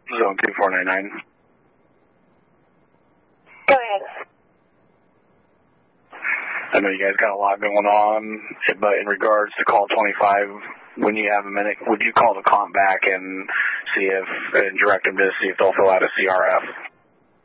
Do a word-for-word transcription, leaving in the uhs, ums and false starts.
Zone two four nine nine. Go ahead. I know you guys got a lot going on, but in regards to call twenty-five, when you have a minute, would you call the comp back and see if, and direct them to see if they'll fill out a C R F?